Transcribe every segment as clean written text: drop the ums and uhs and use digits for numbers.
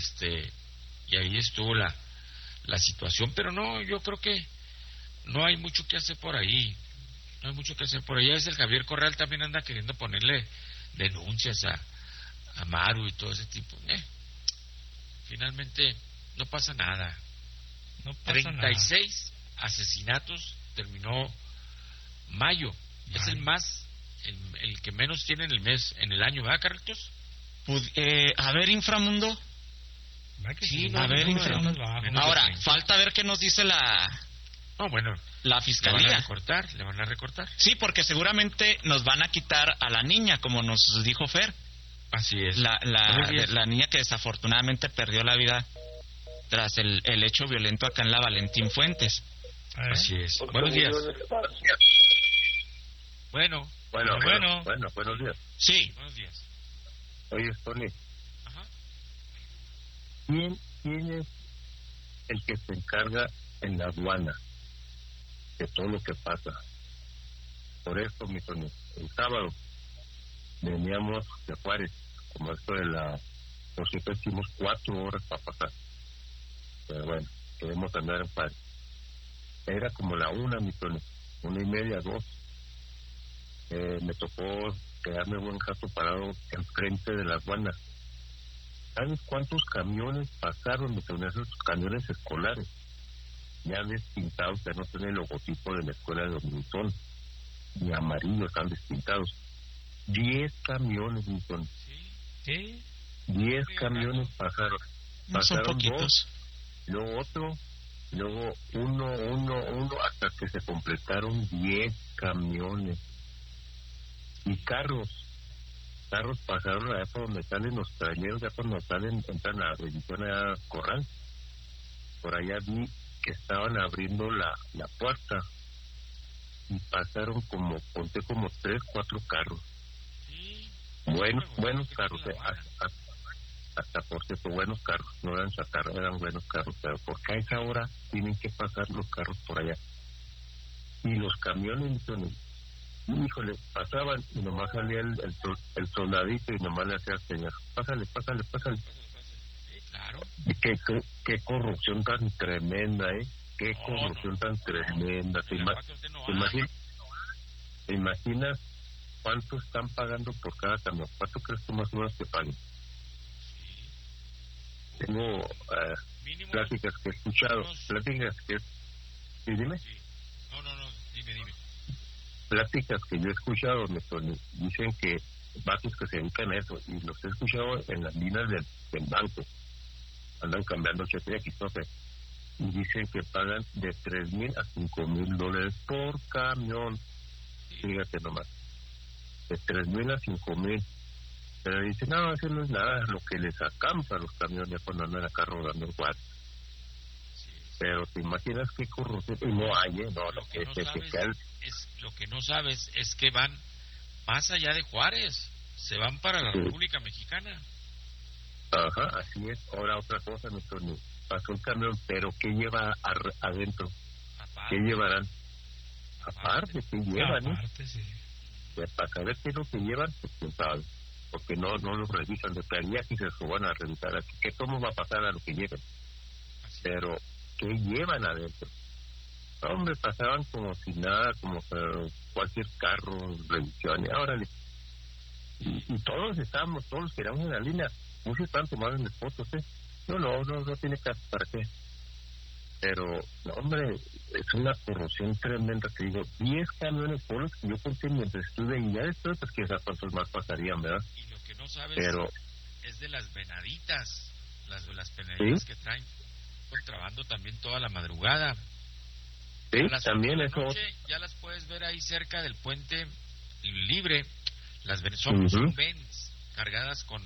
y ahí estuvo la situación, pero no, yo creo que no hay mucho que hacer por ahí. No hay mucho que hacer por ahí. A veces el Javier Corral también anda queriendo ponerle denuncias a Maru y todo ese tipo. Finalmente no pasa nada. No pasa 36 asesinatos terminó mayo. Es el más, el que menos tiene en el mes, en el año, ¿verdad, Carlitos? A ver, Inframundo. Sí, a ver, Inframundo. Ahora, falta ver qué nos dice la fiscalía. Le van a recortar. Sí, porque seguramente nos van a quitar a la niña, como nos dijo Fer. Así es. La niña que desafortunadamente perdió la vida tras el hecho violento acá en la Valentín Fuentes. Así es. Buenos días. Bueno, buenos días. Sí. Buenos días. Oye, Tony. Ajá. ¿Quién es el que se encarga en la aduana de todo lo que pasa? Por esto, mi Tony, el sábado veníamos de Juárez, como esto de por cierto, hicimos 4 horas para pasar. Pero bueno, queremos andar en Juárez. Era como la 1, mi Tony, 1:30, 2. Me tocó quedarme buen rato parado enfrente de la aduana. ¿Sabes cuántos camiones pasaron, mi Tony? Esos camiones escolares ya despintados, ya no tienen el logotipo de la escuela de Dominicón, ni amarillo, están despintados. 10 camiones, mi Tony. ¿Sí? 10 camiones pasaron. No son Pasaron poquitos. 2, luego otro, luego uno, hasta que se completaron 10 camiones. Y carros pasaron allá por donde salen los traileros, ya cuando entran a la revisión a Corral. Por allá vi que estaban abriendo la puerta y pasaron conté como 3, 4 carros. Sí. Buenos carros, hasta por cierto, buenos carros, no eran chatarra, eran buenos carros, pero porque a esa hora tienen que pasar los carros por allá. Y los camiones, híjole, pasaban y nomás salía el soldadito y nomás le hacía señas, pásale. Sí, claro. Y qué corrupción tan tremenda, qué corrupción tan tremenda. ¿Te imaginas cuánto están pagando por cada camión? ¿Cuánto crees tú más o menos que paguen? Tengo pláticas que he escuchado, ¿sí, dime? Sí. No, dime. Pláticas que yo he escuchado, dicen que vatos que se dedican a eso, y los he escuchado en las líneas del banco, andan cambiando cheques, no sé, y dicen que pagan de $3,000 a $5,000 por camión. Fíjate nomás, de $3,000 a $5,000. Pero dicen, no, eso no es nada, lo que les sacamos a los camiones cuando andan acá rodando el Juárez. Pero te imaginas qué corrupción. Y no hay, lo que no sabes es que van más allá de Juárez, se van para la República Mexicana. Ajá, así es. Ahora otra cosa, Tony, pasó un camión, pero ¿qué lleva adentro? Aparte. ¿Qué llevarán? Aparte, ¿qué llevan? Aparte, sí. Para saber qué es lo que llevan, pues quién sabe, porque no los revisan. De planilla que se van a revisar aquí, ¿qué cómo va a pasar a lo que lleven? Pero ¿qué llevan adentro? Hombre, pasaban como si nada, como cualquier carro, revisión, y órale. Y todos quedamos en la línea. Muchos están tomando fotos, No tiene caso, ¿para qué? Pero, no, hombre, es una corrupción tremenda. Te digo, 10 camiones por los que yo conté mientras estuve y ya después, pues quizás cuántos más pasarían, ¿verdad? Y lo que no sabes pero es de las venaditas, las penaditas, ¿sí?, que traen contrabando también toda la madrugada. Sí, también eso. Ya las puedes ver ahí cerca del puente libre. Son Benz cargadas con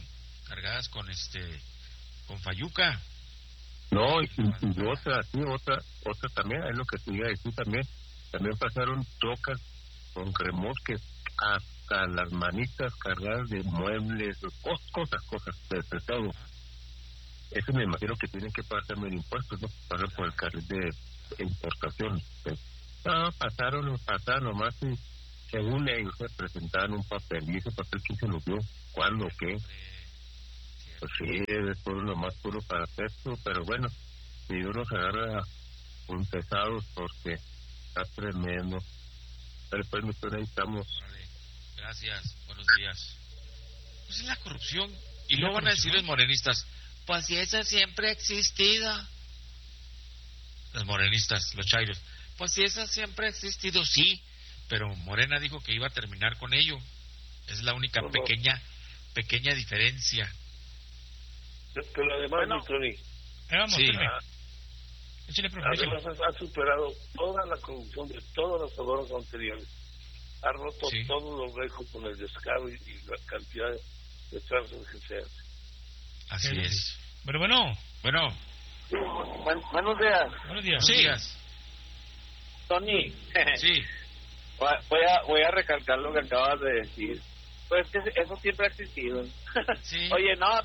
fayuca. No, y otra también, es lo que te iba a decir también pasaron trocas con remolques hasta las manitas cargadas de muebles, cosas de todo. Eso me imagino que tienen que pagar también impuestos, ¿no? Pagar por el carril de importación. No, pasaron nomás y según ellos presentaban un papel, y ese papel, ¿quién se lo dio? ¿Cuándo? ¿Qué? pues sí, es puro, lo más puro para texto, pero bueno, si uno se agarra un pesado porque está tremendo. Pero pues nosotros necesitamos. Vale. Gracias, buenos días. Pues es la corrupción. Y luego van a decir los morenistas, pues si eso siempre ha existido. Los morenistas, los chairos, pues si eso siempre ha existido, sí, pero Morena dijo que iba a terminar con ello. Es la única pequeña diferencia. Pero además, Tony, vamos, sí. Además ha superado toda la corrupción de todos los gobiernos anteriores. Ha roto todos los récords con el descaro y la cantidad de trazos que se hace. Así es. Pero bueno. Buenos días. Buenos días. Sí. Tony. Sí. Voy a recalcar lo que acabas de decir. Pues que eso siempre ha existido. Sí. Oye, no.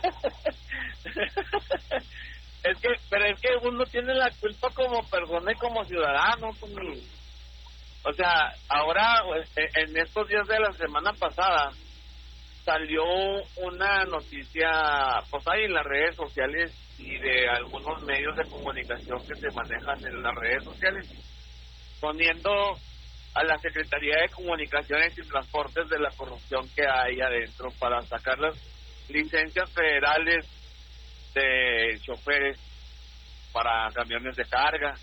Pero es que uno tiene la culpa como persona y como ciudadano, Tony. O sea, ahora, en estos días de la semana pasada, salió una noticia, pues ahí en las redes sociales y de algunos medios de comunicación que se manejan en las redes sociales, poniendo a la Secretaría de Comunicaciones y Transportes de la corrupción que hay adentro para sacar las licencias federales de choferes para camiones de carga.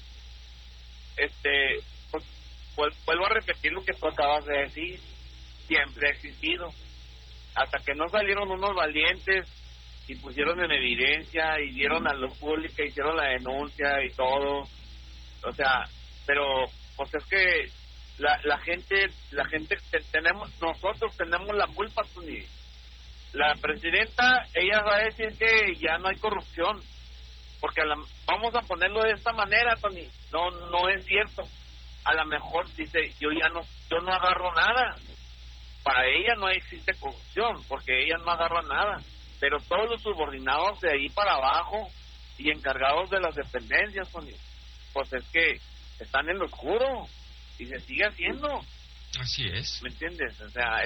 Pues vuelvo a repetir lo que tú acabas de decir, siempre ha existido, hasta que no salieron unos valientes y pusieron en evidencia y dieron a lo público, hicieron la denuncia y todo. O sea, pero pues es que la gente nosotros tenemos la culpa, Tony. La presidenta, ella va a decir que ya no hay corrupción, porque vamos a ponerlo de esta manera, Tony, no es cierto. A lo mejor dice, yo no agarro nada. Para ella no existe corrupción, porque ella no agarra nada, pero todos los subordinados de ahí para abajo y encargados de las dependencias, Tony, pues es que están en lo oscuro y se sigue haciendo. Así es. ¿Me entiendes? O sea,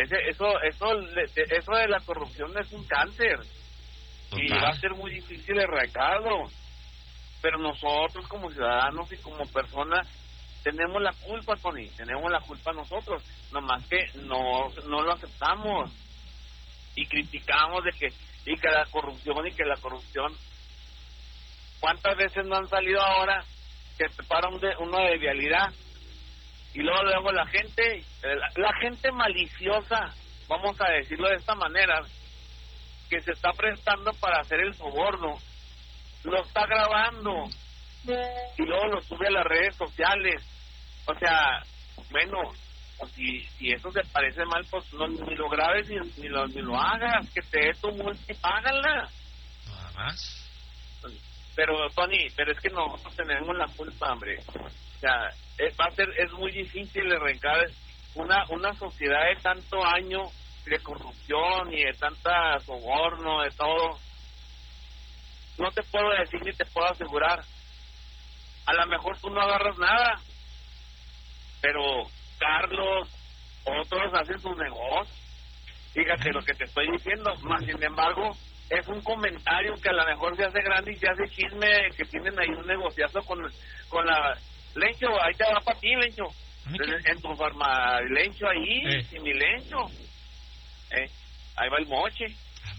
eso de la corrupción es un cáncer. Total. Y va a ser muy difícil erradicarlo. Pero nosotros como ciudadanos y como personas tenemos la culpa, Tony, tenemos la culpa nosotros, nomás que no lo aceptamos y criticamos de que la corrupción, ¿cuántas veces no han salido ahora que te para uno de vialidad y luego la gente maliciosa, vamos a decirlo de esta manera, que se está prestando para hacer el soborno, lo está grabando y luego lo sube a las redes sociales? O sea, bueno, si eso te parece mal, pues ni lo grabes ni lo hagas, que te dé tu multa y págala. Nada más. Pero, Tony, es que nosotros tenemos la culpa, hombre. O sea, es muy difícil arrancar una sociedad de tanto año de corrupción y de tanta soborno, de todo. No te puedo decir ni te puedo asegurar. A lo mejor tú no agarras nada, pero Carlos, otros hacen sus negocios. Fíjate lo que te estoy diciendo. Más sin embargo, es un comentario que a lo mejor se hace grande y se hace chisme, que tienen ahí un negociazo con la... Lencho, ahí te va para ti, Lencho. En tu farma, Lencho ahí, y mi Lencho. Ahí va el moche.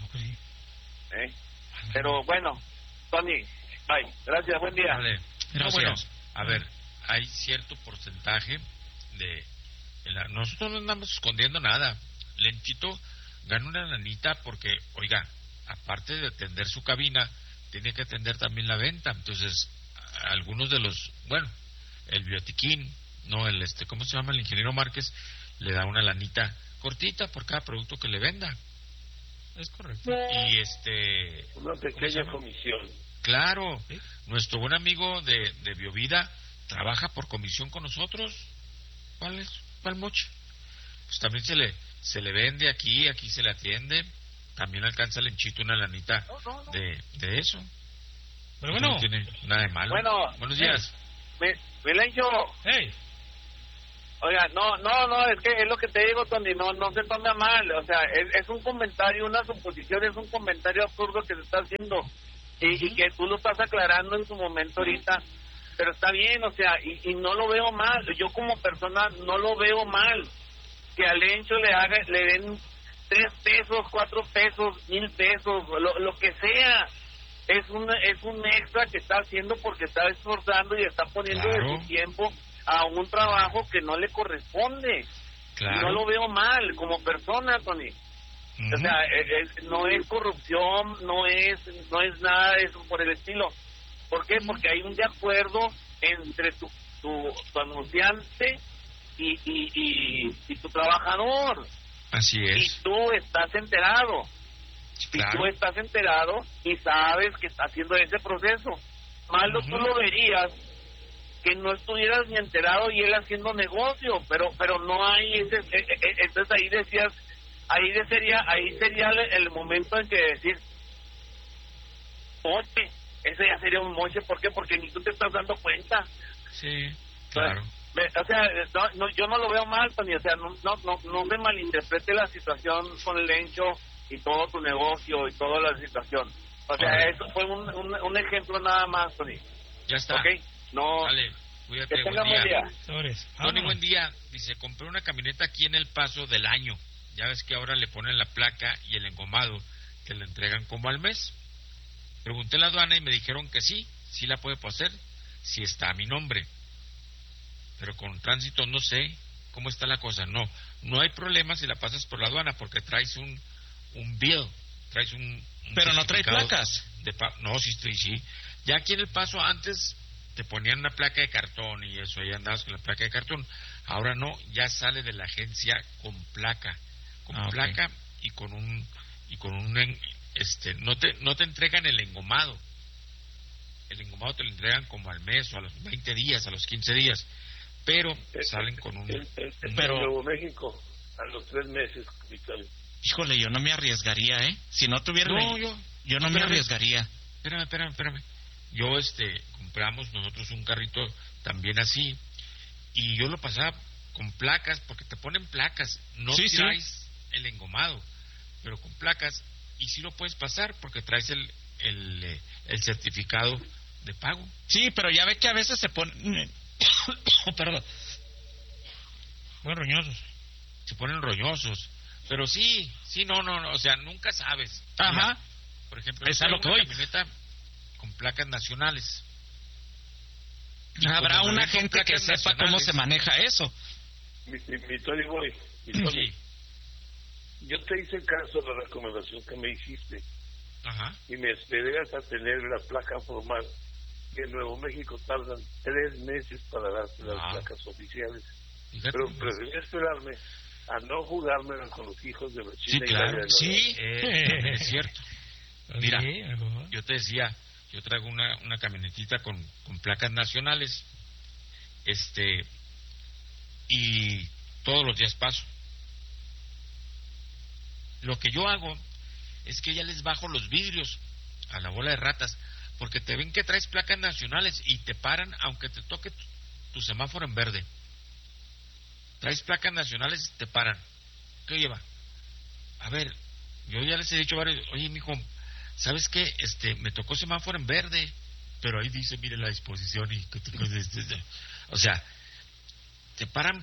Pero bueno, Tony, bye. Gracias, buen día. Vale. No, bueno, a ver, hay cierto porcentaje nosotros no andamos escondiendo nada. Lenchito gana una lanita porque, oiga, aparte de atender su cabina, tiene que atender también la venta. Entonces, algunos de los, el biotiquín, ¿cómo se llama? El ingeniero Márquez le da una lanita cortita por cada producto que le venda. Es correcto. Y una pequeña comisión. Claro, nuestro buen amigo de Biovida trabaja por comisión con nosotros. ¿Cuál moche? Pues también se le vende aquí se le atiende. También alcanza el Lenchito una lanita de eso. Pero bueno, no tiene nada de malo. Bueno, buenos días. Mi Lencho. Hey. Oiga, no, es que es lo que te digo, Tony, no se tome a mal, o sea, es un comentario, una suposición, es un comentario absurdo que se está haciendo y que tú lo estás aclarando en su momento ahorita, pero está bien, o sea, y no lo veo mal, yo como persona no lo veo mal, que al Lencho le den 3 pesos, 4 pesos, 1,000 pesos, lo que sea. Es un extra que está haciendo porque está esforzando y está poniendo de su tiempo a un trabajo que no le corresponde. Claro. No lo veo mal como persona, Tony. O sea, no es corrupción, no es nada de eso por el estilo. ¿Por qué? Porque hay un de acuerdo entre tu anunciante y tu trabajador. Así es. Y tú estás enterado. Claro. Y tú estás enterado y sabes que está haciendo ese proceso. Malo tú lo verías que no estuvieras ni enterado y él haciendo negocio, pero no hay ese, entonces ahí sería el momento en que decir, moche, ese ya sería un moche. ¿Por qué? Porque ni tú te estás dando cuenta. Sí, claro. O sea, yo no lo veo mal, Tony, o sea, no me malinterprete la situación con el Lencho y todo tu negocio y toda la situación. O sea, eso fue un ejemplo nada más, Tony. Ya está. ¿Ok? No. Dale, cuídate, que tenga buen día. Tony, buen día. Dice, compré una camioneta aquí en El Paso del año. Ya ves que ahora le ponen la placa y el engomado, que le entregan como al mes. Pregunté a la aduana y me dijeron que sí la puede hacer, si está a mi nombre. Pero con tránsito no sé cómo está la cosa. No hay problema si la pasas por la aduana porque traes un bill, traes un pero no trae placas. No, sí. Ya aquí en El Paso antes te ponían una placa de cartón y eso, ahí andabas con la placa de cartón. Ahora no, ya sale de la agencia con placa, placa okay. y con un no te entregan el engomado. El engomado te lo entregan como al mes o a los 20 días, a los 15 días. Pero salen con un... Pero en Nuevo México, a los 3 meses, Híjole, yo no me arriesgaría, ¿eh? Si no tuviera... yo no me arriesgaría. Espérame. Yo, compramos nosotros un carrito también así, y yo lo pasaba con placas, porque te ponen placas, no traes el engomado, pero con placas, y sí lo puedes pasar, porque traes el certificado de pago. Sí, pero ya ve que a veces se ponen... Perdón. Muy roñosos. Se ponen roñosos. Pero sí, no, o sea, nunca sabes. Ajá. Mira, por ejemplo, es lo que voy. Camioneta con placas nacionales. Habrá una gente que sepa cómo se maneja eso. Mi Tony Boy. Sí. Yo te hice caso de la recomendación que me hiciste. Ajá. Y me esperé hasta tener la placa formal. Que en Nuevo México tardan 3 meses para darte las placas oficiales. Fíjate, pero preferí esperarme a no jugármela con los hijos de la China. Sí, claro, sí, es cierto. Mira, yo te decía, yo traigo una camionetita con placas nacionales, y todos los días paso. Lo que yo hago es que ya les bajo los vidrios a la bola de ratas, porque te ven que traes placas nacionales y te paran aunque te toque tu semáforo en verde. Traes placas nacionales y te paran. ¿Qué lleva? A ver, yo ya les he dicho varios, oye, mijo, ¿sabes qué? Me tocó semáforo en verde, pero ahí dice, mire la disposición y que o sea, te paran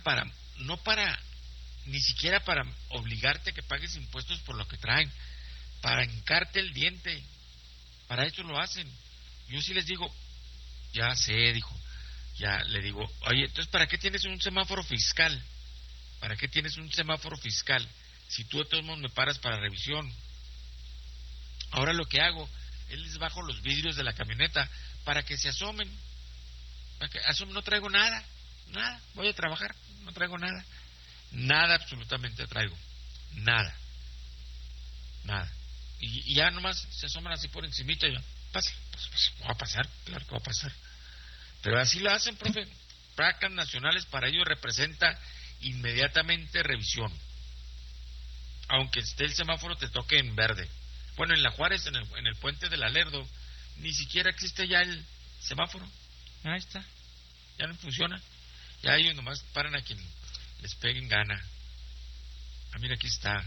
ni siquiera para obligarte a que pagues impuestos por lo que traen, para hincarte el diente. Para eso lo hacen. Yo sí les digo, ya sé, ya le digo, oye, entonces, ¿para qué tienes un semáforo fiscal? ¿Para qué tienes un semáforo fiscal si tú de todos modos me paras para revisión? Ahora lo que hago es les bajo los vidrios de la camioneta para que se asomen. No traigo nada, voy a trabajar, no traigo nada absolutamente traigo, nada. Y ya nomás se asoman así por encimita y yo, pues va a pasar, claro que va a pasar. Pero así lo hacen, profe. Placas nacionales para ellos representa inmediatamente revisión. Aunque esté el semáforo te toque en verde. Bueno, en la Juárez, en el puente del Alerdo, ni siquiera existe ya el semáforo. Ahí está. Ya no funciona. Ya ellos nomás paran a quien les peguen gana. Ah, mira, aquí está.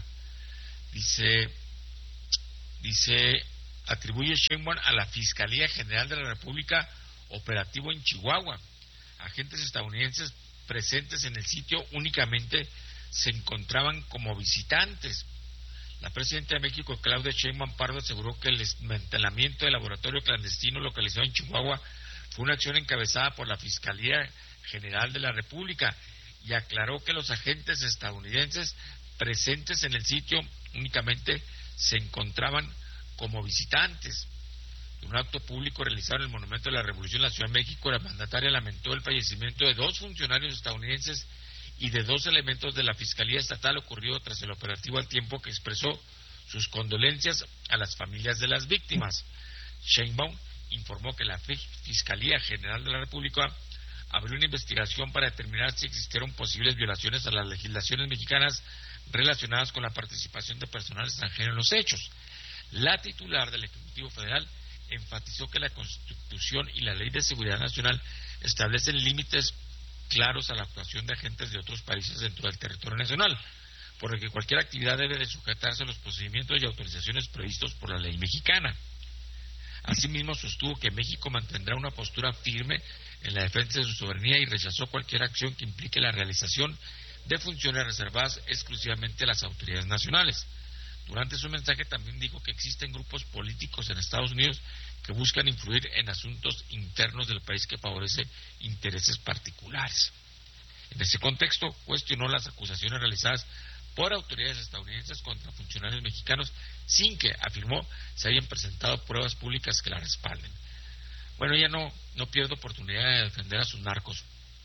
Dice, atribuye Sheinbaum a la Fiscalía General de la República operativo en Chihuahua. Agentes estadounidenses presentes en el sitio únicamente se encontraban como visitantes. La presidenta de México, Claudia Sheinbaum Pardo, aseguró que el desmantelamiento del laboratorio clandestino localizado en Chihuahua fue una acción encabezada por la Fiscalía General de la República y aclaró que los agentes estadounidenses presentes en el sitio únicamente se encontraban como visitantes. En un acto público realizado en el Monumento de la Revolución en la Ciudad de México, la mandataria lamentó el fallecimiento de 2 funcionarios estadounidenses y de 2 elementos de la Fiscalía Estatal ocurrido tras el operativo, al tiempo que expresó sus condolencias a las familias de las víctimas. Sheinbaum informó que la Fiscalía General de la República abrió una investigación para determinar si existieron posibles violaciones a las legislaciones mexicanas relacionadas con la participación de personal extranjero en los hechos. La titular del Ejecutivo Federal enfatizó que la Constitución y la Ley de Seguridad Nacional establecen límites claros a la actuación de agentes de otros países dentro del territorio nacional, por lo que cualquier actividad debe de sujetarse a los procedimientos y autorizaciones previstos por la ley mexicana. Asimismo, sostuvo que México mantendrá una postura firme en la defensa de su soberanía y rechazó cualquier acción que implique la realización de funciones reservadas exclusivamente a las autoridades nacionales. Durante su mensaje también dijo que existen grupos políticos en Estados Unidos que buscan influir en asuntos internos del país que favorece intereses particulares. En ese contexto, cuestionó las acusaciones realizadas por autoridades estadounidenses contra funcionarios mexicanos sin que, afirmó, se hayan presentado pruebas públicas que la respalden. Bueno, ella no pierde oportunidad de defender a sus narcos.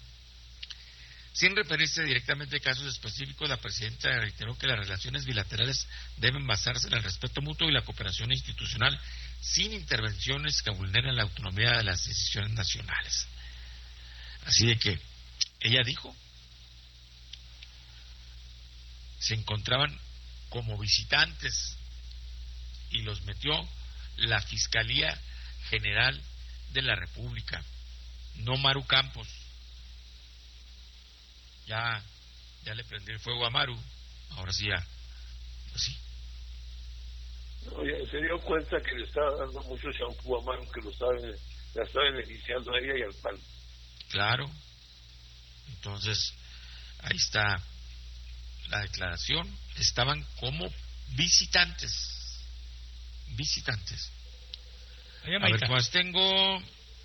Sin referirse directamente a casos específicos, la presidenta reiteró que las relaciones bilaterales deben basarse en el respeto mutuo y la cooperación institucional sin intervenciones que vulneren la autonomía de las decisiones nacionales. Así de que ella dijo, se encontraban como visitantes y los metió la Fiscalía General de la República, no Maru Campos. Ya le prendí el fuego a Maru, ahora sí ya, pues sí. Oye, se dio cuenta que le estaba dando mucho champú a Maru, que la estaba beneficiando a ella y al PAN. Claro, entonces ahí está la declaración, estaban como visitantes. A ver qué más tengo.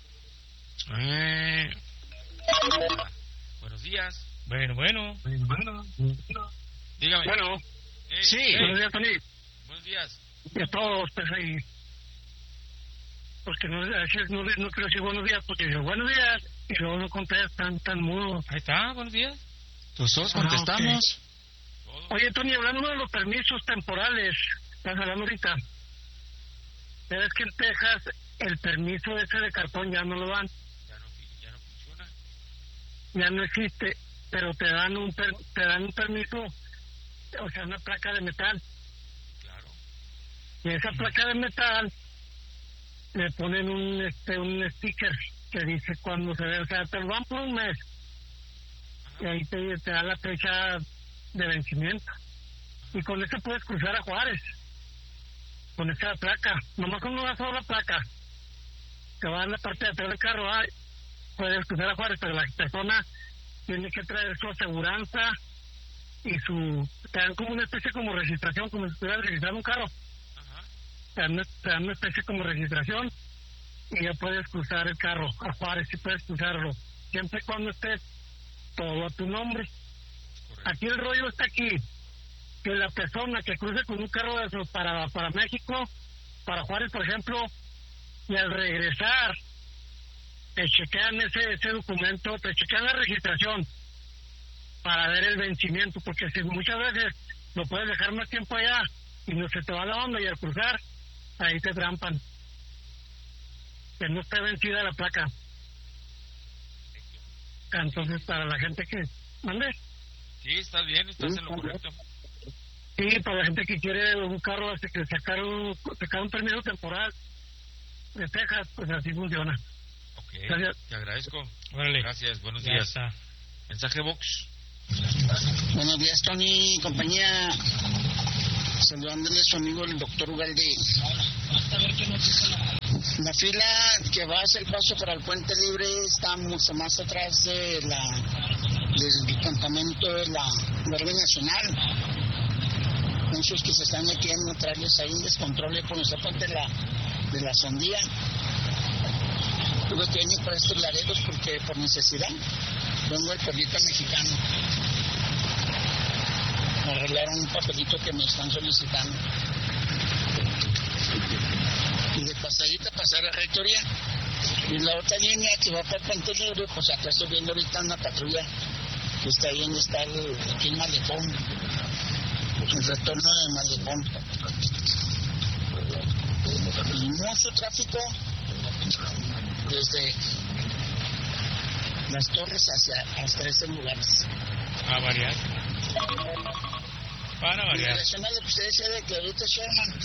Buenos días. Bueno. Dígame. Bueno. Sí. Buenos días, Tony. Buenos días. Y a todos, pues ahí. Porque no quiero decir buenos días, porque digo buenos días y luego no contestan, tan mudo. Ahí está, buenos días. Nosotros contestamos. Okay. Oye, Tony, hablando de los permisos temporales, estás hablando ahorita. ¿Sabes que en Texas el permiso ese de cartón ya no lo dan? Ya no funciona. Ya no existe, pero te dan un permiso, o sea, una placa de metal. Claro. Y esa placa de metal le ponen un sticker que dice cuándo se ve, o sea, te lo dan por un mes. Ajá. Y ahí te da la fecha de vencimiento. Y con eso puedes cruzar a Juárez. Con esa placa, nomás con una sola placa que va en la parte de atrás del carro, puedes cruzar a Juárez, pero la persona tiene que traer su aseguranza y te dan como una especie como registración, como si estuvieras registrando un carro. Ajá. Te dan una especie como registración y ya puedes cruzar el carro a Juárez, y puedes cruzarlo siempre y cuando esté todo a tu nombre. Correcto. Aquí el rollo está aquí, que la persona que cruce con un carro de esos para México, para Juárez por ejemplo, y al regresar te chequean ese documento, te chequean la registración para ver el vencimiento, porque si muchas veces lo puedes dejar más tiempo allá y no se te va la onda, y al cruzar ahí te trampan, que no esté vencida la placa. Entonces para la gente que mande, sí, estás bien, estás en lo correcto. Sí, para la gente que quiere un carro, que sacar un permiso temporal de Texas, pues así funciona. Ok, gracias. Te agradezco. Órale. Gracias, buenos ya días. Está. Mensaje box. Buenos días, Tony y compañía. Saludándole a su amigo el doctor Ugalde. La fila que va hacia el paso para el Puente Libre está mucho más atrás del campamento de la Guardia Nacional. Muchos que se están metiendo, traerles ahí un descontrol por nuestra parte de la Sandía. Tuve que venir para estos Laredos porque por necesidad vengo del pueblito mexicano. Me arreglaron un papelito que me están solicitando. Y de pasadita pasar a Rectoría. Y la otra línea que va para el Puente Libre, pues acá estoy viendo ahorita una patrulla que está ahí donde está aquí el malecón. El retorno del malecón. Y mucho tráfico desde las torres hasta esos lugares. A variar. Para variar. En relación a lo que usted decía de que ahorita Sherman,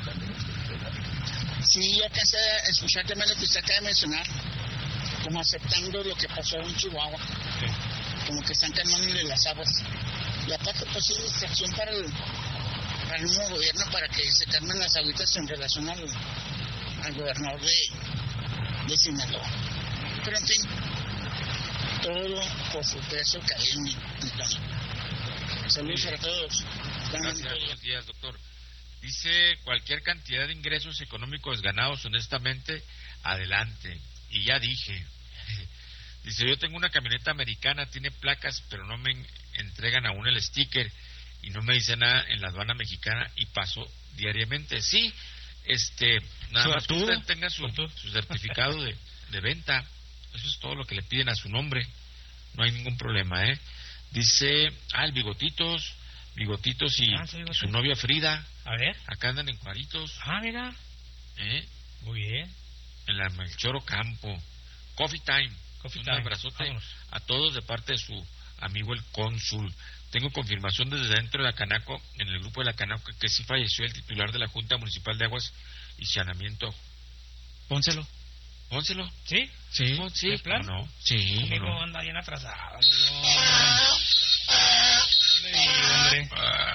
sí, yo alcancé a escuchar también lo que usted acaba de mencionar, como aceptando lo que pasó en Chihuahua, sí. Como que están calmándole las aguas. Y aparte, pues sí, distracción para el nuevo gobierno para que se calmen las agüitas en relación al gobernador de Sinaloa. Pero en fin, todo por su peso cariño. Saludos para todos. Gracias, buenos días, doctor. Dice, cualquier cantidad de ingresos económicos ganados honestamente, adelante. Y ya dije. Dice, yo tengo una camioneta americana, tiene placas, pero no me entregan aún el sticker y no me dice nada en la aduana mexicana y paso diariamente. Sí, nada más que usted tenga su certificado de venta. Eso es todo lo que le piden a su nombre. No hay ningún problema, ¿eh? Dice, el Bigotitos y su novia Frida. A ver. Acá andan en Cuaritos. Mira. Muy bien. En la Melchor Ocampo. Coffee Time. Un abrazote. Vámonos a todos de parte de su amigo el cónsul. Tengo confirmación desde dentro de la Canaco, en el grupo de la Canaco, que sí falleció el titular de la Junta Municipal de Aguas y Saneamiento. Pónselo. ¿Sí? Sí. Sí. ¿De plan? No. Sí. Amigo, anda bien atrasado. Hombre.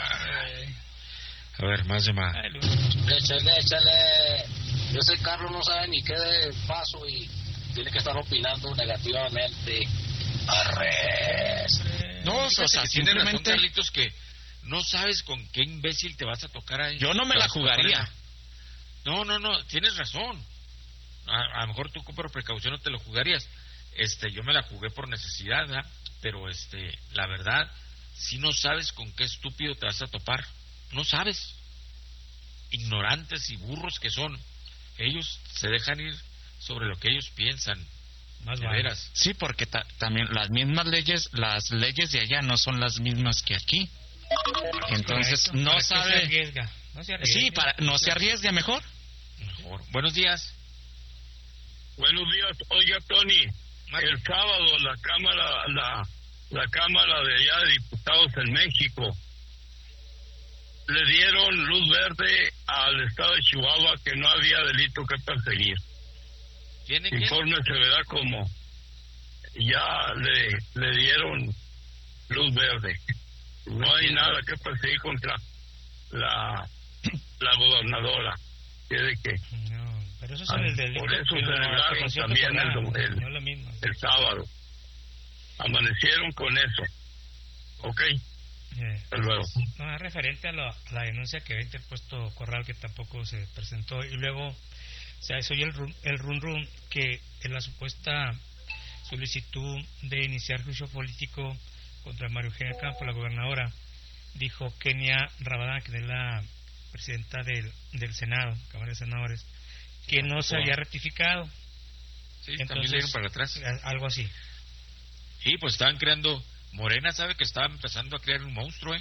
A ver, más llamadas. Échale. Ese Carlos no sabe ni qué de paso y tiene que estar opinando negativamente. Arres. No, o sea, tiene razón, Carlitos, que no sabes con qué imbécil te vas a tocar ahí. Yo no me la jugaría. No, tienes razón. A lo mejor tú por precaución no te lo jugarías. Yo me la jugué por necesidad, ¿verdad? Pero la verdad, si no sabes con qué estúpido te vas a topar, no sabes. Ignorantes y burros que son, ellos se dejan ir sobre lo que ellos piensan. Más de veras. Sí, porque también las leyes de allá no son las mismas que aquí. Entonces, correcto, no sabe. Se arriesga. Sí, no se arriesga mejor. Buenos días. Buenos días. Oiga, Tony, el sábado la Cámara de allá de Diputados en México le dieron luz verde al estado de Chihuahua que no había delito que perseguir. Informe se verá como ya le dieron luz verde. No hay nada que perseguir contra la gobernadora. ¿Quiere que? No, pero eso es el delito. Por eso celebraron también el sábado. Amanecieron con eso. ¿Ok? Hasta luego. No, es referente a la denuncia que había interpuesto Corral, que tampoco se presentó, y luego se oye el run que en la supuesta solicitud de iniciar juicio político contra María Eugenia Campos, la gobernadora, dijo Kenia Rabadán, que es la presidenta del Senado, Cámara de Senadores, que no se había rectificado. Sí, entonces, también le dieron para atrás. Algo así. Sí, pues estaban creando. Morena sabe que estaba empezando a crear un monstruo,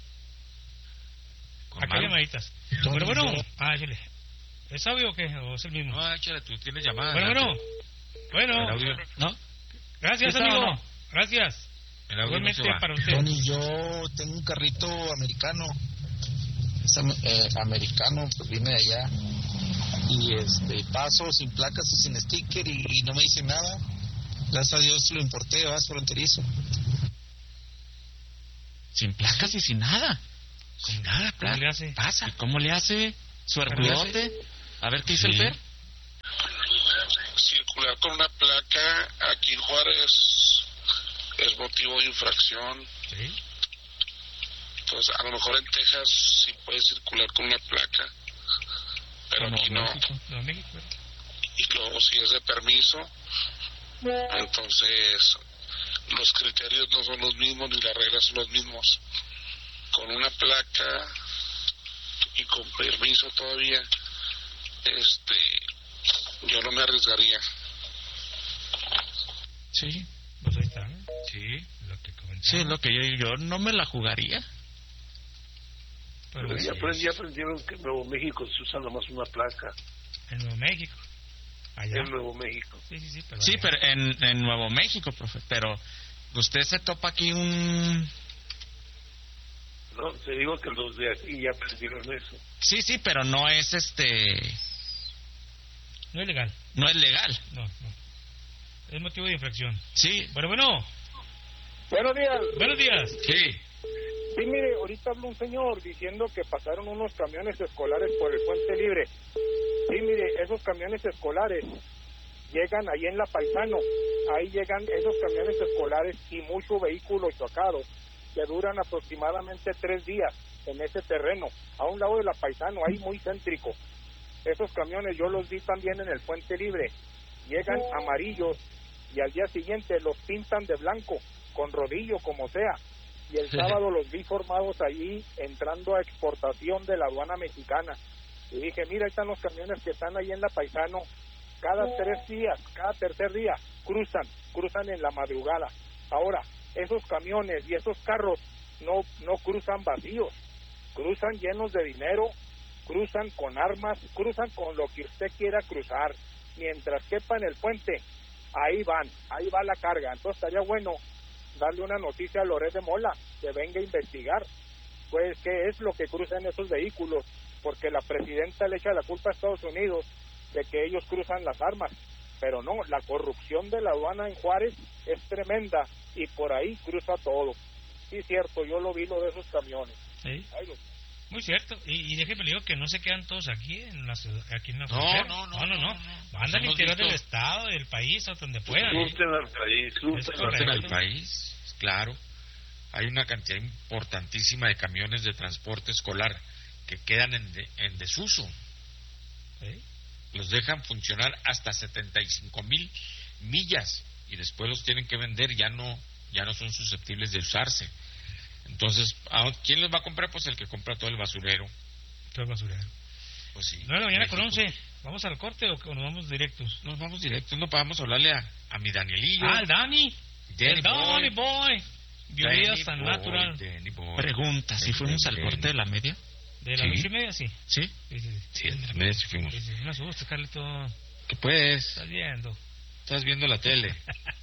Acá hay llamaditas. Pero bueno, échale. ¿Es audio o qué? ¿O es el mismo? No, échale, tú tienes llamada. Bueno. ¿No? Gracias, amigo. No? Gracias. Igualmente para usted. Tony, yo tengo un carrito americano. Es americano, pues viene de allá. Y paso sin placas o sin sticker y no me dice nada. Gracias a Dios lo importé, vas fronterizo. Sin placas y sin nada. Sin nada, ¿cómo le hace? Pasa. ¿Y cómo le hace? Su herculote. A ver, ¿qué dice el Fer? Circular con una placa aquí en Juárez es motivo de infracción. Sí. Pues a lo mejor en Texas sí puedes circular con una placa, pero aquí no. Y luego si es de permiso, entonces los criterios no son los mismos ni las reglas son los mismos. Con una placa y con permiso todavía, yo no me arriesgaría. Sí, pues ahí está, ¿no? Sí, lo que comentaba. Sí, es lo que yo no me la jugaría. Pero ya aprendieron que en Nuevo México se usa nomás una placa. En Nuevo México. Allá. En Nuevo México. Sí, pero en Nuevo México, profe. Pero usted se topa aquí un... No, te digo que los de aquí ya aprendieron eso. Sí, pero no es No es legal. No es legal. No. Es motivo de infracción. Sí. Bueno. Buenos días. Buenos días. Sí. Sí, mire, ahorita habló un señor diciendo que pasaron unos camiones escolares por el Puente Libre. Sí, mire, esos camiones escolares llegan ahí en La Paisano. Ahí llegan esos camiones escolares y mucho vehículo chocado, que duran aproximadamente 3 días en ese terreno, a un lado de La Paisano, ahí muy céntrico. Esos camiones yo los vi también en el Puente Libre. Llegan amarillos y al día siguiente los pintan de blanco, con rodillo, como sea. Y el sábado los vi formados allí, entrando a exportación de la aduana mexicana. Y dije, mira, ahí están los camiones que están ahí en La Paisano. Cada 3 días, cada tercer día, cruzan en la madrugada. Ahora, esos camiones y esos carros no cruzan vacíos, cruzan llenos de dinero, cruzan con armas, cruzan con lo que usted quiera cruzar. Mientras quepa en el puente, ahí va la carga. Entonces estaría bueno darle una noticia a Loret de Mola, que venga a investigar, pues, qué es lo que cruzan esos vehículos, porque la presidenta le echa la culpa a Estados Unidos de que ellos cruzan las armas, pero no, la corrupción de la aduana en Juárez es tremenda, y por ahí cruza todo. Sí, cierto, yo lo vi, lo de esos camiones. Sí. Muy cierto, y déjeme le digo que no se quedan todos aquí en la frontera. No. Van al interior del estado, del país, a donde puedan. Surten al país, claro. Hay una cantidad importantísima de camiones de transporte escolar que quedan en desuso. ¿Sí? Los dejan funcionar hasta 75,000 millas y después los tienen que vender, ya no son susceptibles de usarse. Entonces, ¿quién los va a comprar? Pues el que compra todo el basurero. Todo el basurero. Pues sí. 9 de la mañana con 11. ¿Vamos al corte o nos vamos directos? Nos vamos directos. No, vamos a hablarle a mi Danielillo. El Dani. Danny Boy. Biología tan natural. Pregunta, ¿si fuimos al corte de la media? ¿De la 8:30? Sí. ¿Sí? Sí, de la media sí fuimos. Sí, no asusta, Carlito. ¿Qué puedes? Estás viendo la tele.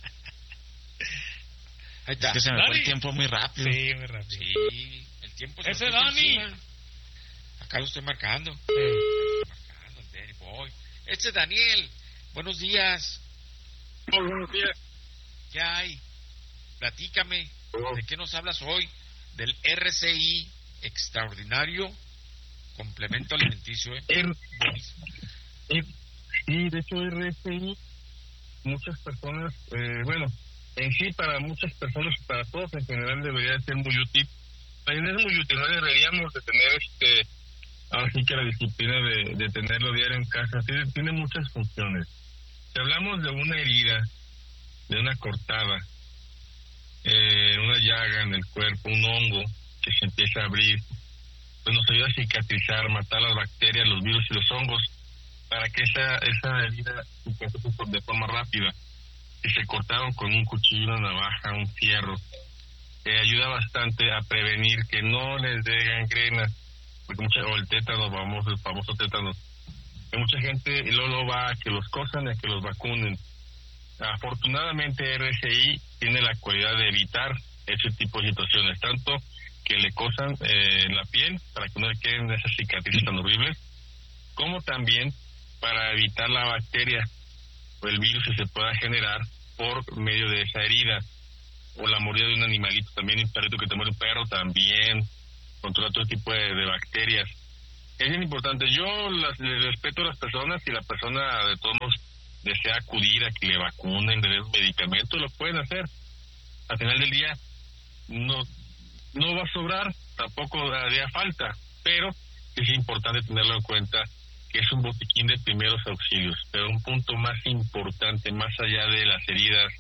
Ahí está. Es que se me fue el tiempo muy rápido. Sí, muy rápido. Sí, el tiempo se ¡Ese Dani! Acá lo estoy marcando. Sí. Marcando, Danny Boy. Este es Daniel. Buenos días. Buenos días. ¿Qué hay? Platícame. ¿De qué nos hablas hoy? Del RCI, extraordinario complemento alimenticio. Buenísimo. Sí, de hecho RCI, muchas personas, en sí para muchas personas, para todos en general debería ser muy útil. También es muy útil, no deberíamos de tener así que la disciplina de tenerlo diario en casa. Tiene muchas funciones. Si hablamos de una herida, de una cortada, una llaga en el cuerpo, un hongo que se empieza a abrir, pues nos ayuda a cicatrizar, matar las bacterias, los virus y los hongos, para que esa herida cicatrice de forma rápida. Si se cortaron con un cuchillo, una navaja, un fierro, ayuda bastante a prevenir que no les dé gangrena, porque o el tétano, el famoso tétano, que mucha gente luego va a que los cosan y a que los vacunen. Afortunadamente RCI tiene la cualidad de evitar ese tipo de situaciones, tanto que le cosan en la piel para que no le queden esas cicatrices tan horribles, como también para evitar la bacteria o el virus que se pueda generar por medio de esa herida. o la mordida de un animalito también, un perrito que te muere, un perro también, controla todo tipo de bacterias. Es bien importante. Yo les respeto a las personas. Si la persona de todos modos desea acudir a que le vacunen, le den un medicamento, lo pueden hacer. Al final del día no va a sobrar, tampoco haría falta, pero es importante tenerlo en cuenta que es un botiquín de primeros auxilios. Pero un punto más importante, más allá de las heridas,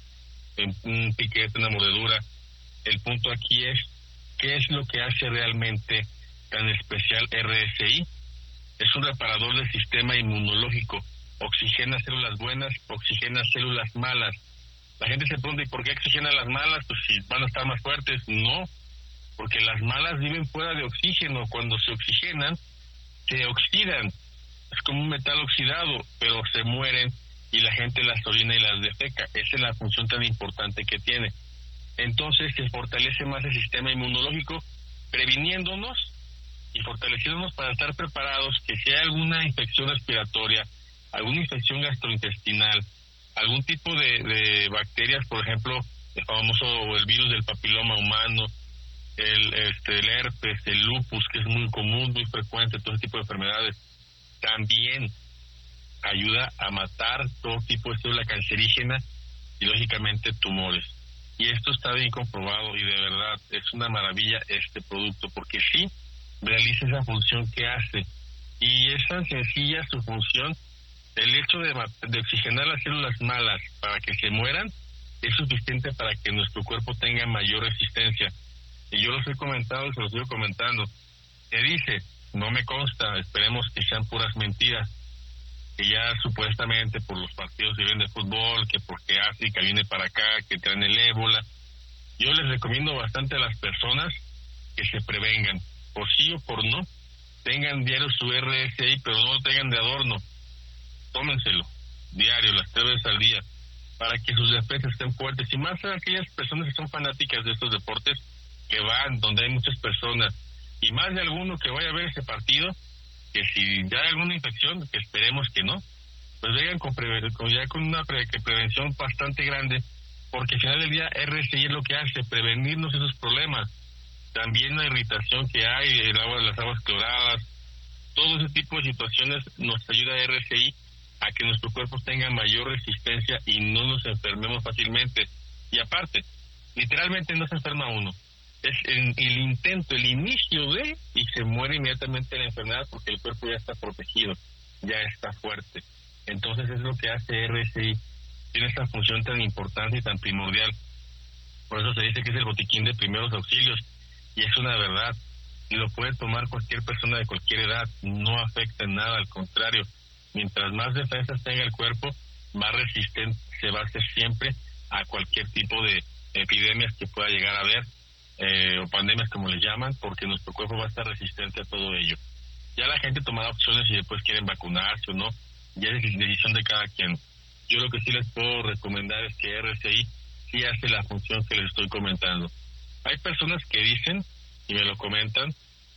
un piquete, una mordedura, el punto aquí es ¿qué es lo que hace realmente tan especial RSI? Es un reparador del sistema inmunológico. Oxigena células buenas, oxigena células malas. La gente se pregunta, ¿y por qué oxigena las malas? Pues si van a estar más fuertes. No, porque las malas viven fuera de oxígeno. Cuando se oxigenan, se oxidan. Es como un metal oxidado, pero se mueren y la gente las orina y las defeca. Esa es la función tan importante que tiene. Entonces se fortalece más el sistema inmunológico, previniéndonos y fortaleciéndonos para estar preparados que si hay alguna infección respiratoria, alguna infección gastrointestinal, algún tipo de bacterias, por ejemplo, el virus del papiloma humano, el herpes, el lupus, que es muy común, muy frecuente, todo tipo de enfermedades, también ayuda a matar todo tipo de célula cancerígena y lógicamente tumores. Y esto está bien comprobado y de verdad es una maravilla este producto, porque sí realiza esa función que hace. Y es tan sencilla su función, el hecho de oxigenar las células malas para que se mueran es suficiente para que nuestro cuerpo tenga mayor resistencia. Y yo los he comentado y se los sigo comentando. Se dice, no me consta, esperemos que sean puras mentiras, que ya supuestamente por los partidos que vienen de fútbol, que porque África viene para acá, que traen el ébola. Yo les recomiendo bastante a las personas que se prevengan, por sí o por no, tengan diario su RSI, pero no lo tengan de adorno. Tómenselo diario, las 3 veces al día, para que sus defensas estén fuertes. Y más a aquellas personas que son fanáticas de estos deportes, que van donde hay muchas personas, y más de alguno que vaya a ver ese partido, que si ya hay alguna infección, que esperemos que no, pues vengan con una prevención bastante grande, porque al final del día RSI es lo que hace, prevenirnos esos problemas. También la irritación que hay, las aguas cloradas, todo ese tipo de situaciones nos ayuda a RSI a que nuestro cuerpo tenga mayor resistencia y no nos enfermemos fácilmente. Y aparte, literalmente no se enferma uno. Es el intento, el inicio de, y se muere inmediatamente la enfermedad porque el cuerpo ya está protegido, ya está fuerte. Entonces es lo que hace RSI, tiene esta función tan importante y tan primordial. Por eso se dice que es el botiquín de primeros auxilios, y es una verdad. Lo puede tomar cualquier persona de cualquier edad, no afecta en nada, al contrario. Mientras más defensas tenga el cuerpo, más resistente se va a hacer siempre a cualquier tipo de epidemias que pueda llegar a haber, o pandemias como les llaman, porque nuestro cuerpo va a estar resistente a todo ello. Ya la gente tomará opciones si después quieren vacunarse o no, ya es decisión de cada quien. Yo lo que sí les puedo recomendar es que RSI sí hace la función que les estoy comentando. Hay personas que dicen, y me lo comentan,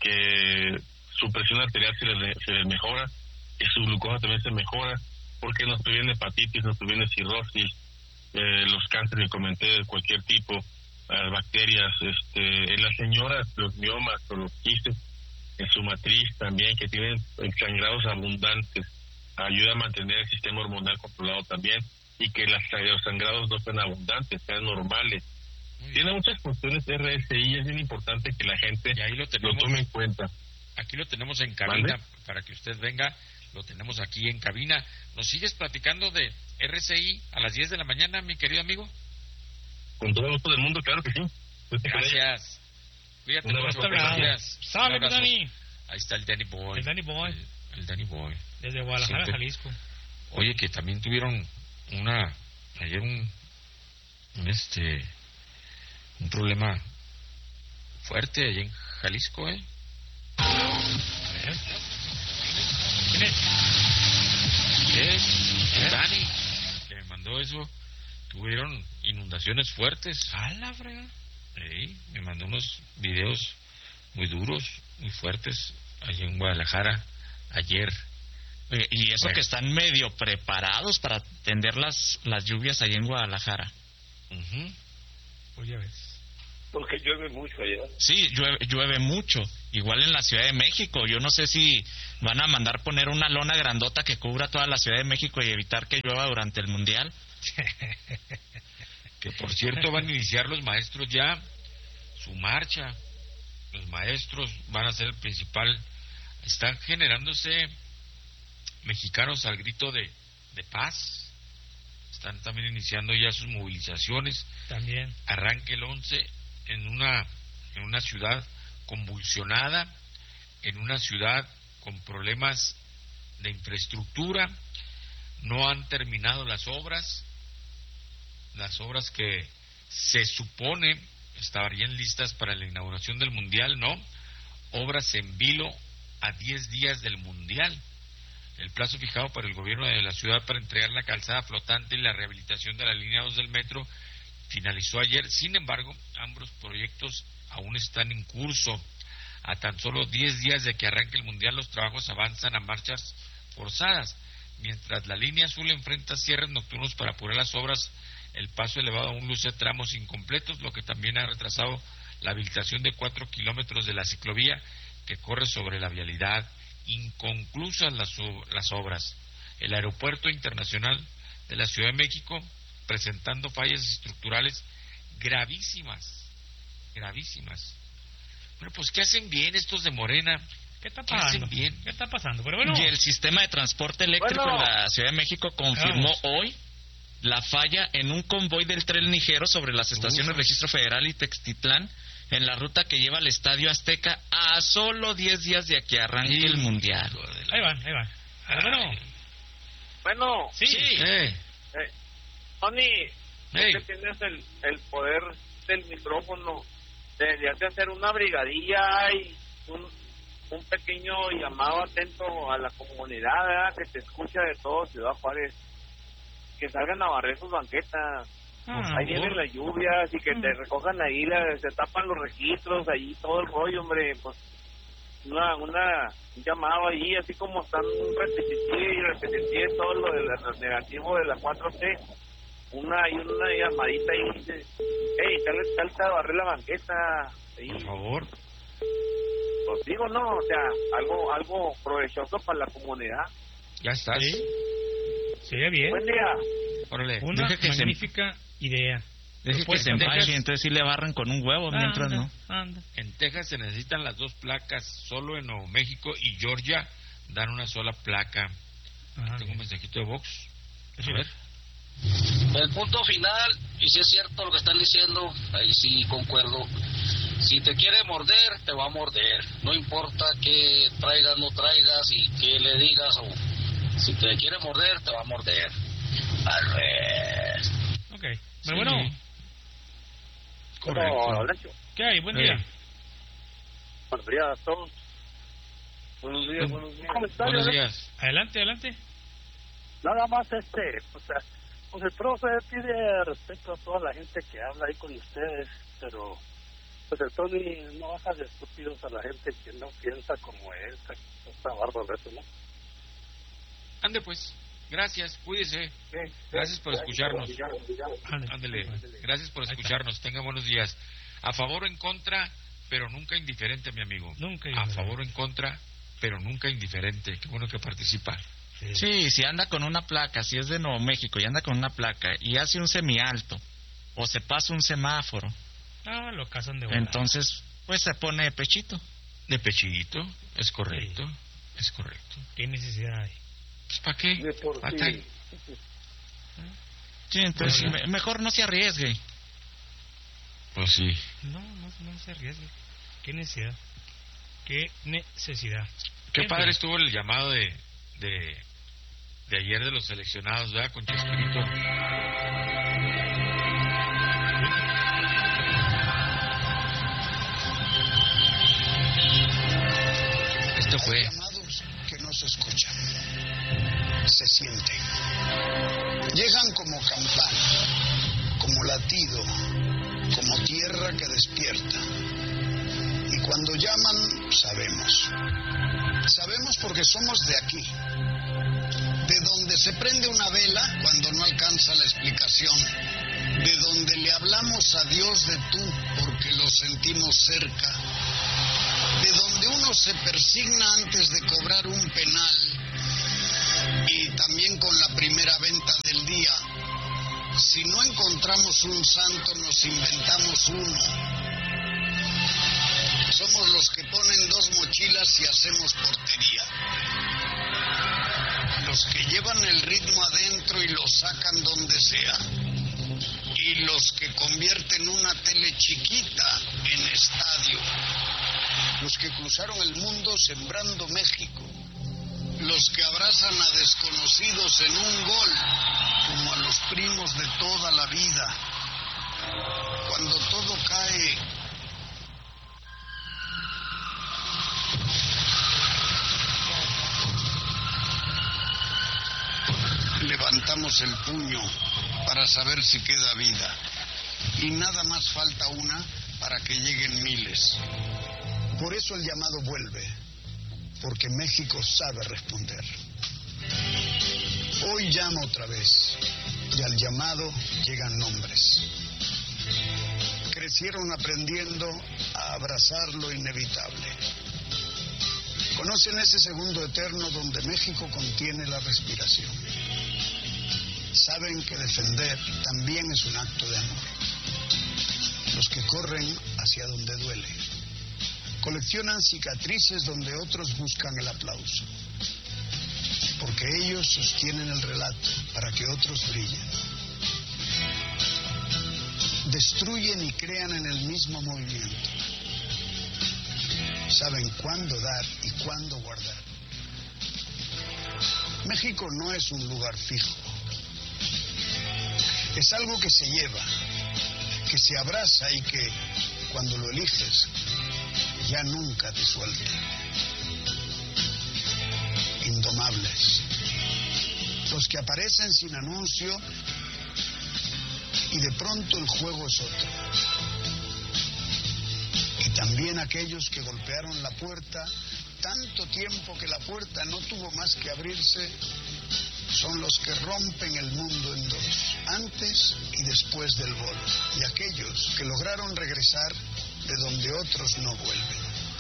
que su presión arterial se les mejora, que su glucosa también se mejora, porque nos previene hepatitis, nos previene cirrosis, los cánceres que comenté de cualquier tipo, bacterias, en las señoras, los miomas o los quistes en su matriz también, que tienen sangrados abundantes, ayuda a mantener el sistema hormonal controlado también, y que los sangrados no sean abundantes, sean normales. Tiene muchas funciones RSI y es bien importante que la gente lo tome en cuenta. Aquí lo tenemos en cabina, para que usted venga, lo tenemos aquí en cabina. ¿Nos sigues platicando de RSI a las 10 de la mañana, mi querido amigo? Con todo el gusto del mundo, claro que sí. Gracias. Cuídate mucho. Gracias. Sale, Dani. Ahí está el Danny Boy. El Danny Boy. El Danny Boy. Desde Guadalajara, Jalisco. Oye, que también tuvieron ayer un problema fuerte allá en Jalisco, ¿eh? A ver. ¿Quién es? El Dani, que me mandó eso. Tuvieron inundaciones fuertes. ¡A la frega! Me mandó unos videos muy duros, muy fuertes, allá en Guadalajara, ayer. Y eso que están medio preparados para atender las lluvias allá en Guadalajara. Pues ya ves. Porque llueve mucho allá. Sí, llueve mucho. Igual en la Ciudad de México. Yo no sé si van a mandar poner una lona grandota que cubra toda la Ciudad de México y evitar que llueva durante el Mundial. Que por cierto van a iniciar los maestros ya su marcha. Los maestros van a ser el principal. Están generándose mexicanos al grito de paz. Están también iniciando ya sus movilizaciones. También. Arranque el 11 en una ciudad convulsionada, en una ciudad con problemas de infraestructura. No han terminado las obras que se supone estarían listas para la inauguración del Mundial, ¿no? Obras en vilo a 10 días del Mundial. El plazo fijado para el gobierno de la ciudad para entregar la calzada flotante y la rehabilitación de la línea 2 del metro finalizó ayer. Sin embargo, ambos proyectos aún están en curso. A tan solo 10 días de que arranque el Mundial, los trabajos avanzan a marchas forzadas. Mientras la línea azul enfrenta cierres nocturnos para apurar las obras, el paso elevado aún luce tramos incompletos, lo que también ha retrasado la habilitación de 4 kilómetros de la ciclovía que corre sobre la vialidad. Inconclusas las obras. El Aeropuerto Internacional de la Ciudad de México presentando fallas estructurales gravísimas. Bueno, pues ¿qué hacen bien estos de Morena? ¿Qué está pasando? ¿Qué está pasando? Pero bueno. Y el sistema de transporte eléctrico de la Ciudad de México confirmó hoy la falla en un convoy del tren ligero sobre las estaciones Registro Federal y Textitlán en la ruta que lleva al Estadio Azteca a solo 10 días de que arranque el Mundial. Ahí van. Bueno. Sí. Tony, tú que tienes el poder del micrófono, deberías de hacer una brigadilla y un pequeño llamado atento a la comunidad, ¿verdad? Que te escucha de todo Ciudad Juárez, que salgan a barrer sus banquetas. Ahí vienen las lluvias y que te recojan ahí, se tapan los registros, ahí todo el rollo, hombre. Pues un llamado ahí, así como están repetitivos todo lo del negativo de la 4T. Una llamadita ahí, dice, hey, tal a barrer la banqueta. Ahí. Por favor. Pues digo, no, o sea, algo provechoso para la comunidad. Ya está. Sí, sería bien. Buen día. Órale. Una magnífica idea. Deje que se empache, entonces sí le barran con un huevo, mientras no. En Texas se necesitan las 2 placas, solo en Nuevo México y Georgia dan una sola placa. Tengo un mensajito de Vox. A ver. El punto final, y si es cierto lo que están diciendo, ahí sí concuerdo. Si te quiere morder, te va a morder. No importa que traigas, no traigas y que le digas, o si te quiere morder, te va a morder. Al revés. Ok. Bueno. Correcto. ¿Qué hay? Buen día. Buenos días a todos. Buenos días. ¿Cómo están? Buenos días. Adelante. Nada más pues el profe pide respeto a toda la gente que habla ahí con ustedes, pero pues el Tony no baja de estúpidos a la gente que no piensa como él. Está bárbaro eso, ¿no? Ande pues. Gracias, cuídese. Gracias por escucharnos. Ándele. Gracias por escucharnos. Tenga buenos días. A favor o en contra, pero nunca indiferente, mi amigo. Nunca indiferente. A favor o en contra, pero nunca indiferente. Qué bueno que participa. Sí, si anda con una placa, si es de Nuevo México y anda con una placa y hace un semialto o se pasa un semáforo, lo casan de volada. Entonces, pues se pone de pechito. De pechito, es correcto. Es correcto. ¿Qué necesidad hay? Pues ¿para qué? Sí, entonces mejor no se arriesgue. Pues sí. No se arriesgue. ¿Qué necesidad? Qué padre estuvo el llamado de ayer de los seleccionados, ¿verdad? Con Chespirito. Esto fue. Llamados que no se escuchan, se sienten. Llegan como campana, como latido, como tierra que despierta. Y cuando llaman, sabemos. Sabemos porque somos de aquí. De donde se prende una vela cuando no alcanza la explicación. De donde le Le hablamos a Dios de tú porque lo sentimos cerca, de donde uno se persigna antes de cobrar un penal y también con la primera venta del día. Si no encontramos un santo, nos inventamos uno. Somos los que ponen 2 mochilas y hacemos portería. Los que llevan el ritmo adentro y lo sacan donde sea. Y los que convierten una tele chiquita en estadio. Los que cruzaron el mundo sembrando México. Los que abrazan a desconocidos en un gol, como a los primos de toda la vida. Cuando todo cae, levantamos el puño para saber si queda vida. Y nada más falta una para que lleguen miles. Por eso el llamado vuelve, porque México sabe responder. Hoy llama otra vez, y al llamado llegan nombres. Crecieron aprendiendo a abrazar lo inevitable. Conocen ese segundo eterno donde México contiene la respiración. Saben que defender también es un acto de amor. Los que corren hacia donde duele. Coleccionan cicatrices donde otros buscan el aplauso. Porque ellos sostienen el relato para que otros brillen. Destruyen y crean en el mismo movimiento. Saben cuándo dar y cuándo guardar. México no es un lugar fijo. Es algo que se lleva, que se abraza y que, cuando lo eliges, ya nunca te suelta. Indomables. Los que aparecen sin anuncio y de pronto el juego es otro. Y también aquellos que golpearon la puerta tanto tiempo que la puerta no tuvo más que abrirse, son los que rompen el mundo en dos, antes y después del gol, y aquellos que lograron regresar de donde otros no vuelven.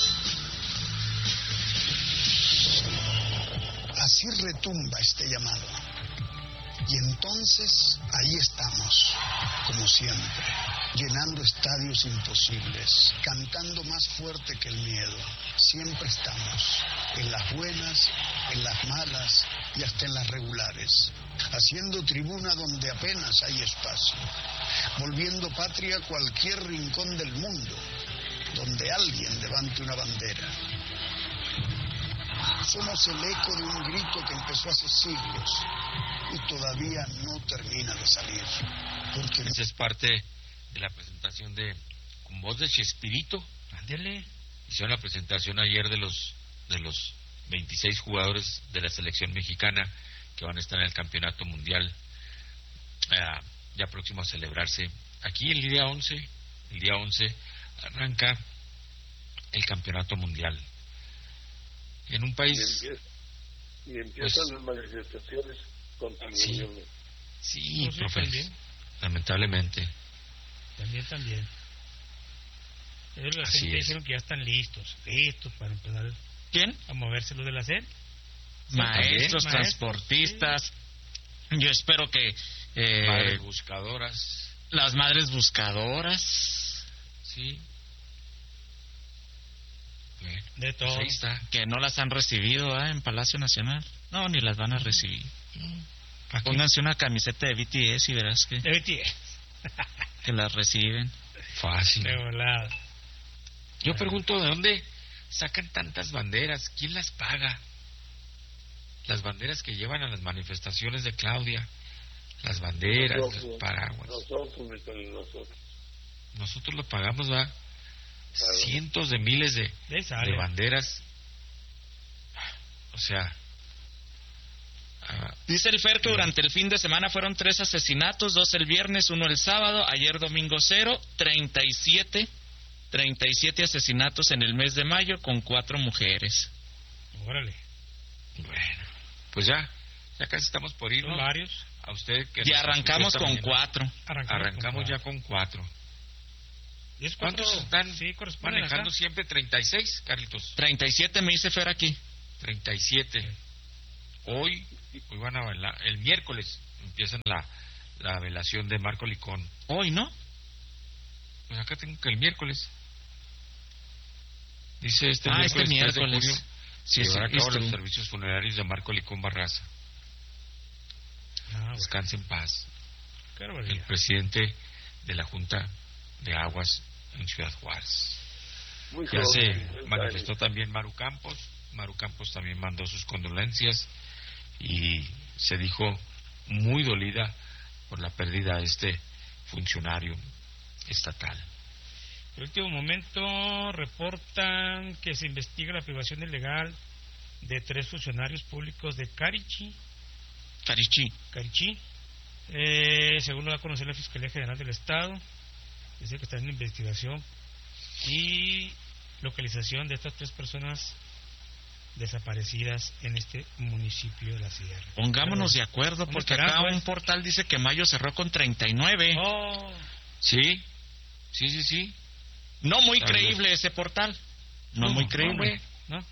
Así retumba este llamado. Y entonces ahí estamos, como siempre, llenando estadios imposibles, cantando más fuerte que el miedo. Siempre estamos, en las buenas, en las malas y hasta en las regulares, haciendo tribuna donde apenas hay espacio, volviendo patria a cualquier rincón del mundo donde alguien levante una bandera. Somos el eco de un grito que empezó hace siglos y todavía no termina de salir. Porque esa es parte de la presentación de Con Voz de Chespirito. Ándele. Hicieron la presentación ayer de los 26 jugadores de la selección mexicana que van a estar en el campeonato mundial ya próximo a celebrarse. Aquí el día 11 arranca el campeonato mundial. En un país... Y empiezan las manifestaciones contra el gobierno. Sí, profe. Lamentablemente. También. La gente dijeron que ya están listos para empezar. ¿Quién? A moverse los de la SED. Maestros, transportistas. Sí. Yo espero que... madres buscadoras. Las madres buscadoras. Sí. De todo. Pues ahí está. Que no las han recibido en Palacio Nacional. No, ni las van a recibir. Pónganse una camiseta de BTS y verás que... De BTS. Que las reciben. Fácil. De volada. Yo pregunto, ¿de dónde sacan tantas banderas? ¿Quién las paga? Las banderas que llevan a las manifestaciones de Claudia. Las banderas, los paraguas. Nosotros lo pagamos, ¿va? Claro. Cientos de miles de banderas. O sea... Dice el Fer que durante el fin de semana fueron 3 asesinatos, 2 el viernes, 1 el sábado, ayer domingo 0, 37 asesinatos en el mes de mayo con 4 mujeres. Órale. Bueno, pues ya casi estamos por ir, ¿no? Varios. a usted que... Y arrancamos con 4. Arrancamos ya con 4. ¿Cuántos están manejando acá? Siempre? 36, Carlitos. 37 me dice Fer aquí. 37. Hoy van a velar. El miércoles empiezan la velación de Marco Licón. Hoy, ¿no? Pues acá tengo que el miércoles. Dice este miércoles. De junio, sí, llevará a cabo los servicios funerarios de Marco Licón Barraza. Descanse en paz. El presidente de la Junta de Aguas en Ciudad Juárez. Ya se manifestó también Maru Campos. Maru Campos también mandó sus condolencias y se dijo muy dolida por la pérdida de este funcionario estatal. En el último momento reportan que se investiga la privación ilegal de 3 funcionarios públicos de Carichí. Según lo da a conocer la Fiscalía General del Estado, dice que está en investigación y localización de estas 3 personas desaparecidas en este municipio de la Sierra. Pongámonos de acuerdo, porque acá un portal dice que mayo cerró con 39. Sí. No muy creíble ese portal. No muy creíble. ¿No?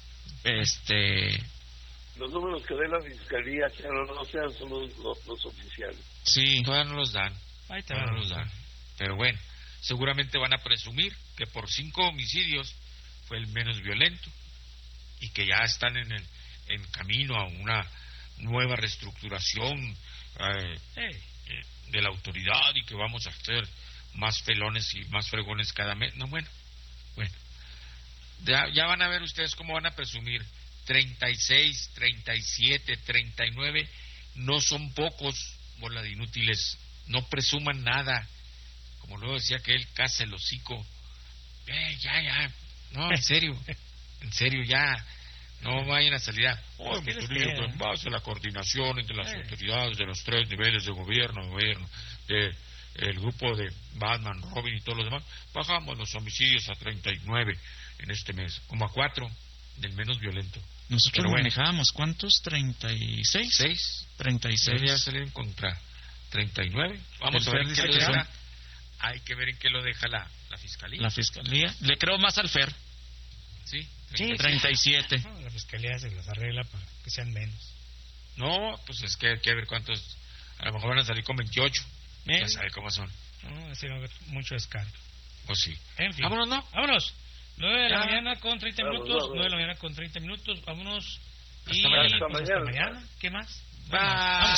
Los números que dé la Fiscalía, no sean solo los oficiales. Sí, todavía no los dan. No los dan. Pero bueno, seguramente van a presumir que por 5 homicidios fue el menos violento y que ya están en camino a una nueva reestructuración de la autoridad y que vamos a hacer más felones y más fregones cada mes. No, bueno. Ya van a ver ustedes cómo van a presumir. 36, 37, 39, no son pocos, bola de inútiles, no presuman nada, como luego decía aquel, casa el hocico, ya, no, en serio, ya, no vayan a salir en base a la coordinación entre las autoridades de los 3 niveles de gobierno, de el grupo de Batman, Robin y todos los demás, bajamos los homicidios a 39 en este mes, como a 4 del menos violento. Nosotros manejábamos, ¿cuántos? 36. 36. Ya salieron contra 39. Vamos a ver qué lo deja. Hay que ver en qué lo deja la Fiscalía. La Fiscalía. Le creo más al Fer. Sí, 37. No, la Fiscalía se las arregla para que sean menos. No, pues es que hay que ver cuántos. A lo mejor van a salir con 28. Ya sabe cómo son. No, es mucho descaro. Pues sí. En fin. Vámonos, ¿no? Vámonos. 9 de la mañana con 30 minutos. 9 de la mañana con 30 minutos. Vámonos. Hasta mañana. ¿Qué más? Bye.